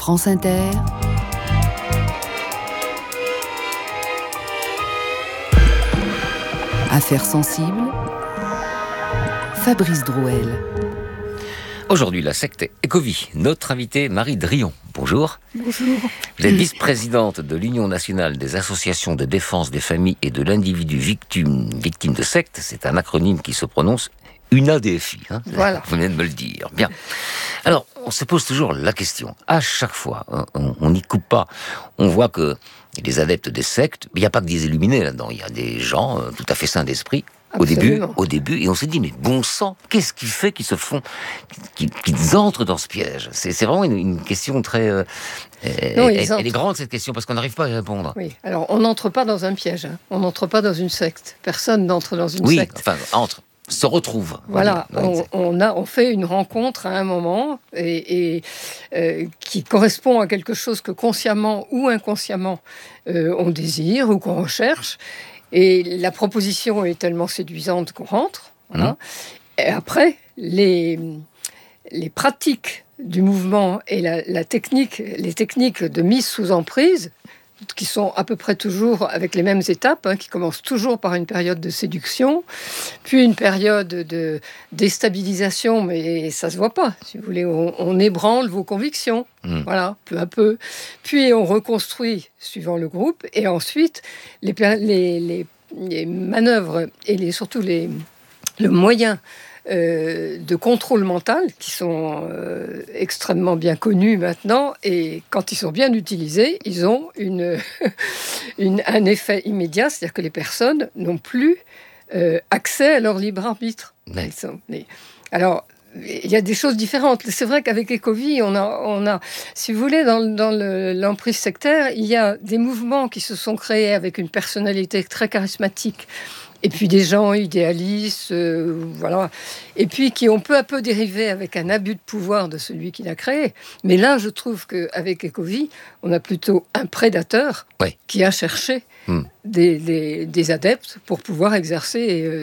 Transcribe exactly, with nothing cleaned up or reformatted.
France Inter, Affaires sensibles, Fabrice Drouel. Aujourd'hui, la secte Ecovie. Notre invitée, Marie Drion. Bonjour. Bonjour. Vous êtes vice-présidente de l'Union nationale des associations de défense des familles et de l'individu victime, victime de secte. C'est un acronyme qui se prononce U N A D F I. Hein. Voilà. Vous venez de me le dire. Bien. Alors, on se pose toujours la question. À chaque fois, on n'y coupe pas. On voit que les adeptes des sectes, il n'y a pas que des illuminés là-dedans. Il y a des gens euh, tout à fait sains d'esprit. Au début, au début, et on s'est dit, mais bon sang, qu'est-ce qui fait qu'ils se font, qu'ils, qu'ils entrent dans ce piège? C'est, c'est vraiment une, une question très... Euh, non, elle, elle est grande, cette question, parce qu'on n'arrive pas à y répondre. Oui, alors on n'entre pas dans un piège, hein. On n'entre pas dans une secte. Personne n'entre dans une oui, secte. Oui, enfin, entre, se retrouve. Voilà, on, on, a, on fait une rencontre à un moment et, et euh, qui correspond à quelque chose que consciemment ou inconsciemment euh, on désire ou qu'on recherche. Et la proposition est tellement séduisante qu'on rentre. Voilà. Mmh. Et après, les, les pratiques du mouvement et la, la technique, les techniques de mise sous emprise, qui sont à peu près toujours avec les mêmes étapes, hein, qui commencent toujours par une période de séduction, puis une période de déstabilisation, mais ça se voit pas. Si vous voulez, on, on ébranle vos convictions, mmh. voilà, peu à peu. Puis on reconstruit suivant le groupe, et ensuite les, les, les, les manœuvres et les, surtout les, le moyen Euh, de contrôle mental qui sont euh, extrêmement bien connus maintenant, et quand ils sont bien utilisés, ils ont une, une, un effet immédiat, c'est-à-dire que les personnes n'ont plus euh, accès à leur libre arbitre. Ouais. Sont, les... Alors, il y a des choses différentes. C'est vrai qu'avec Ecovie, on a, on a, si vous voulez, dans, dans le, l'emprise sectaire, il y a des mouvements qui se sont créés avec une personnalité très charismatique, et puis des gens idéalistes, euh, voilà, et puis qui ont peu à peu dérivé avec un abus de pouvoir de celui qui l'a créé. Mais là, je trouve qu'avec Ecovie, on a plutôt un prédateur, oui, qui a cherché mmh. des, des, des adeptes pour pouvoir exercer euh,